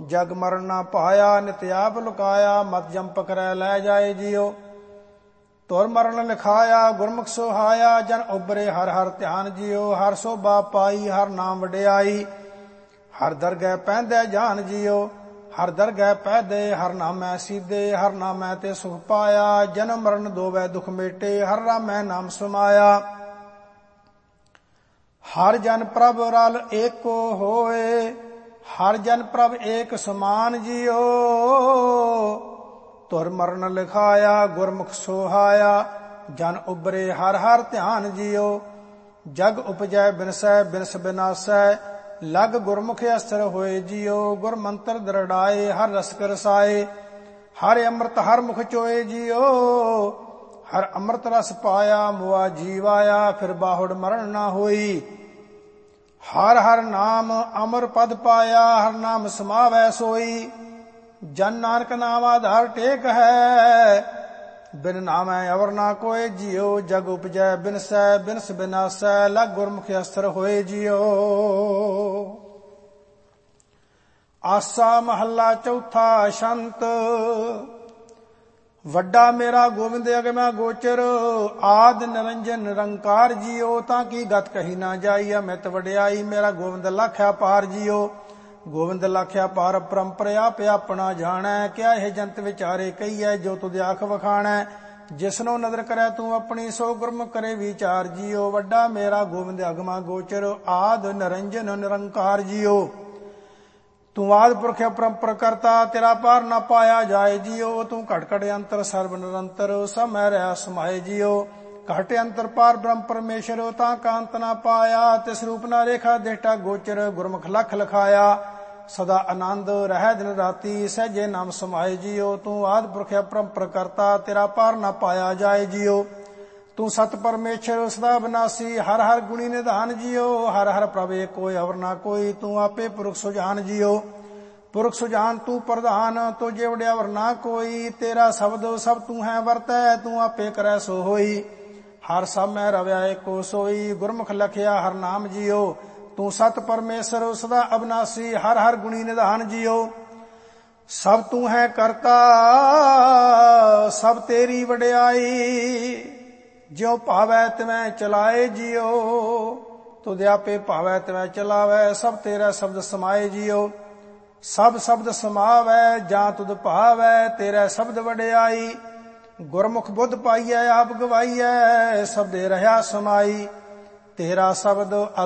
जग मरण ना पाया, नित आप लुकाया, मत जम पकड़ै लै जाए जियो। तुर मरण लिखाया, गुरमुख सुहाया, जन उबरे हर हर ध्यान जियो। हर शोभा पाई, हर नाम वडियाई, हर दरगह पैंदे जान जियो। हर दरगह पैदे, हर नामै सीधे, हर नामै ते सुख पाया। जन्म मरण दोवै दुख मेटे, हर रामै नाम समाया। हर जन प्रभ रल एको होए, हर जन प्रभ एक समान जियो। तुर मरण लिखाया, गुरमुख सोहाया, जन उबरे हर हर ध्यान जियो। जग उपजै बिनसै, बिनस बिनासै, लग गुरमुख अस्त्र होए जियो। गुर मंत्र दृढ़ाए, हर रसक रसाए, हर अमृत हर मुख चोए जियो। हर अमृत रस पाया, मुआ जीव आया, फिर बाहुड़ मरण ना होई। हर हर नाम अमर पद पाया, हर नाम समावै सोई। जन नानक नाम आधार टेक है, बिन नामै अवर ना कोय जियो। जग उपजै बिनसै, बिनस बिनासै, लग गुरमुख अस्त्र होए जियो। आसा महला चौथा शंत। वड्डा मेरा गोविंद अगमै गोचर, आद निरंजन निरंकार जियो। ताकि गत कही ना जाई, अमित वड्याई, मेरा गोविंद लख्या पार जियो। गोविंद लख्या पार परंपर आप अपना जानै, क्या यह जंत विचारे कही है, जो तुझ आख वखाणै। जिसनो नदर करे तू अपनी, सो गुरमुख करे विचार जियो। वड्डा मेरा गोविंद अगमा गोचर, आद निरंजन निरंकार जियो। तू आद पुरख परंपर करता, तेरा पार ना पाया जाए जियो। तू घट घट अंतर सर्व निरंतर, सब मैं रहा समाये जियो। घट अंतर पार ब्रह्म परमेश्वर, ता का अंत ना पाया। तिस रूप ना रेखा देटा गोचर, गुरमुख लख लखाया। सदा आनंद रह दिन राती, सहजे नाम समाये जियो। तू आद पुरख परंपर करता, तेरा पार ना पाया जाए जियो। तू सत परमेश्वर सदा विनाशी, हर हर गुणी निधान जियो। हर हर प्रभ एक कोय अवर ना कोई, तू आपे पुरख सुजान जियो। पुरख सुजान तू प्रधान, तो जेवड़े अवर ना कोई। तेरा शब्द सब तू है वरतै, तू आपे करै सो होई। हर सब मैं रव्या एको सोई, गुरमुख लखया हर नाम जियो। तू सत परमेश्वर सदा अविनाशी, हर हर गुणी निधान जियो। सब तू है करता, सब तेरी वड्याई, ज्यों भावै तिवै चलाए जियो। तुध आपे भावै तिवै चलावै, सब तेरा शब्द समाये जियो। सब शब्द समावै, जां तुध भावै, तेरा शब्द वड्याई। गुरमुख बुद्ध पाइयै आप गवाइयै, शब्दे रहा समाई। तेरा शब्द